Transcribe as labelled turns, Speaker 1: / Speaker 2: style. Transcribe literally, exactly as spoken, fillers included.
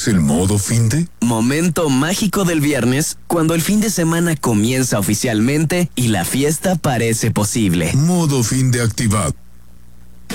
Speaker 1: ¿Activas el modo finde?
Speaker 2: Momento mágico del viernes, cuando el fin de semana comienza oficialmente y la fiesta parece posible.
Speaker 1: Modo finde activado.